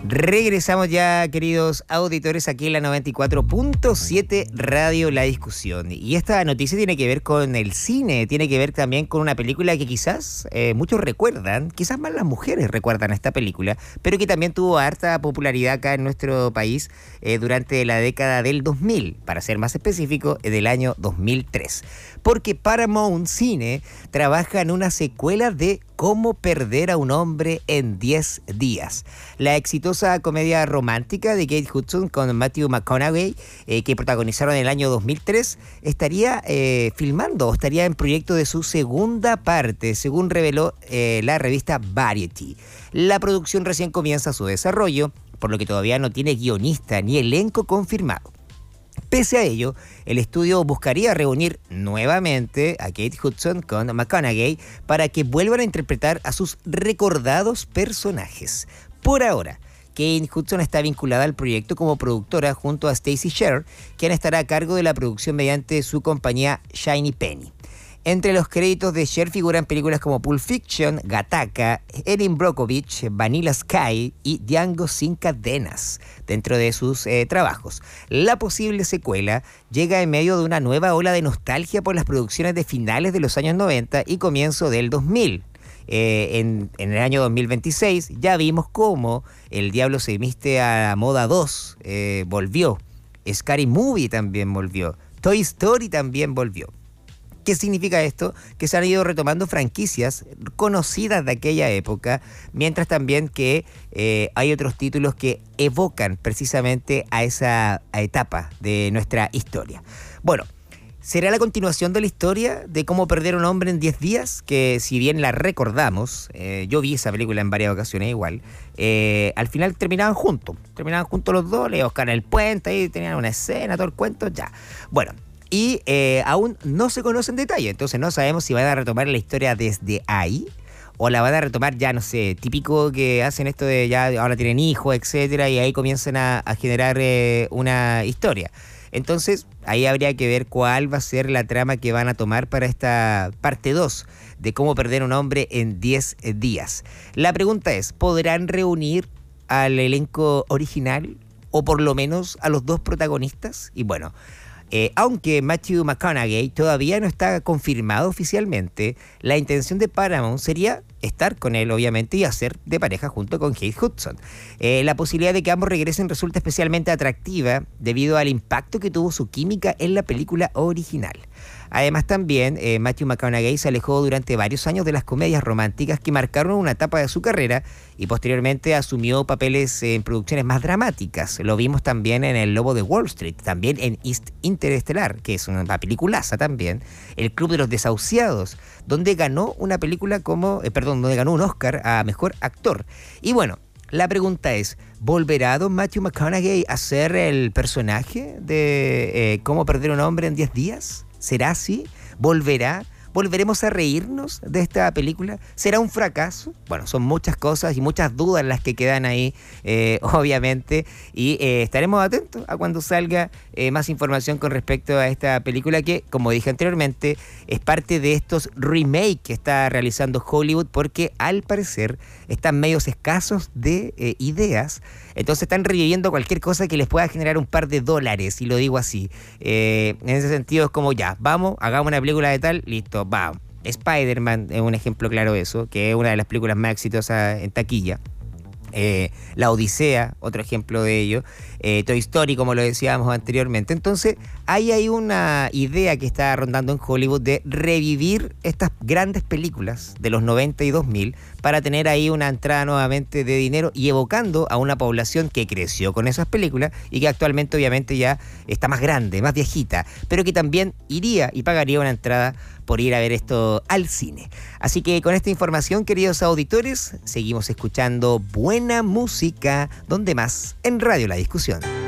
Regresamos ya, queridos auditores, aquí en la 94.7 Radio La Discusión. Y esta noticia tiene que ver con el cine, tiene que ver también con una película que quizás muchos recuerdan, quizás más las mujeres recuerdan esta película, pero que también tuvo harta popularidad acá en nuestro país durante la década del 2000, para ser más específico, del año 2003. Porque Paramount Cine trabaja en una secuela de Cómo perder a un hombre en 10 días. La exitosa comedia romántica de Kate Hudson con Matthew McConaughey, que protagonizaron en el año 2003, estaría filmando o estaría en proyecto de su segunda parte, según reveló la revista Variety. La producción recién comienza su desarrollo, por lo que todavía no tiene guionista ni elenco confirmado. Pese a ello, el estudio buscaría reunir nuevamente a Kate Hudson con McConaughey para que vuelvan a interpretar a sus recordados personajes. Por ahora, Kate Hudson está vinculada al proyecto como productora junto a Stacey Sher, quien estará a cargo de la producción mediante su compañía Shiny Penny. Entre los créditos de Cher figuran películas como Pulp Fiction, Gattaca, Erin Brockovich, Vanilla Sky y Django sin cadenas, dentro de sus trabajos. La posible secuela llega en medio de una nueva ola de nostalgia por las producciones de finales de los años 90 y comienzo del 2000. En el año 2026 ya vimos cómo El Diablo se viste a la moda 2 volvió, Scary Movie también volvió, Toy Story también volvió. ¿Qué significa esto? Que se han ido retomando franquicias conocidas de aquella época, mientras también que hay otros títulos que evocan precisamente a esa etapa de nuestra historia. Bueno, ¿será la continuación de la historia de Cómo perder a un hombre en 10 días? Que si bien la recordamos, yo vi esa película en varias ocasiones igual, al final terminaban juntos los dos, le Oscar el puente, ahí tenían una escena, todo el cuento, ya. Bueno. Y aún no se conocen detalles, entonces no sabemos si van a retomar la historia desde ahí o la van a retomar ya, no sé, típico que hacen esto de ya ahora tienen hijos, etcétera, y ahí comienzan a generar una historia. Entonces ahí habría que ver cuál va a ser la trama que van a tomar para esta parte 2 de Cómo perder a un hombre en 10 días. La pregunta es, ¿podrán reunir al elenco original o por lo menos a los dos protagonistas? Y bueno, aunque Matthew McConaughey todavía no está confirmado oficialmente, la intención de Paramount sería estar con él, obviamente, y hacer de pareja junto con Kate Hudson. La posibilidad de que ambos regresen resulta especialmente atractiva debido al impacto que tuvo su química en la película original. Además también, Matthew McConaughey se alejó durante varios años de las comedias románticas que marcaron una etapa de su carrera y posteriormente asumió papeles en producciones más dramáticas. Lo vimos también en El Lobo de Wall Street, también en Interestelar, que es una peliculaza también, El Club de los Desahuciados, donde ganó una película donde ganó un Oscar a Mejor Actor. Y bueno, la pregunta es, ¿volverá don Matthew McConaughey a ser el personaje de Cómo perder a un hombre en 10 días? ¿Será así? ¿Volverá? ¿Volveremos a reírnos de esta película? ¿Será un fracaso? Bueno, son muchas cosas y muchas dudas las que quedan ahí, obviamente, y estaremos atentos a cuando salga más información con respecto a esta película que, como dije anteriormente, es parte de estos remakes que está realizando Hollywood porque al parecer están medios escasos de ideas, entonces están reviviendo cualquier cosa que les pueda generar un par de dólares, y lo digo así. En ese sentido es como ya, vamos, hagamos una película de tal, listo, vamos. Spider-Man es un ejemplo claro de eso, que es una de las películas más exitosas en taquilla. La Odisea, otro ejemplo de ello. Toy Story, como lo decíamos anteriormente. Entonces, hay una idea que está rondando en Hollywood de revivir estas grandes películas de los 90 y 2000 para tener ahí una entrada nuevamente de dinero y evocando a una población que creció con esas películas y que actualmente obviamente ya está más grande, más viejita, pero que también iría y pagaría una entrada por ir a ver esto al cine. Así que con esta información, queridos auditores, seguimos escuchando buena música, donde más en Radio La Discusión.